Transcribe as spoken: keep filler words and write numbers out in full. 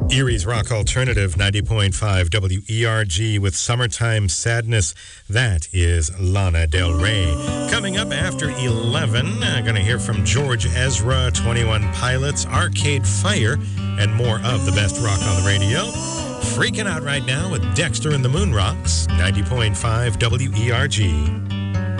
Erie's Rock Alternative, ninety point five W E R G with Summertime Sadness. That is Lana Del Rey. Coming up after eleven, I'm going to hear from George Ezra, twenty-one Pilots, Arcade Fire, and more of the best rock on the radio. Freaking out right now with Dexter and the Moon Rocks, ninety point five W E R G.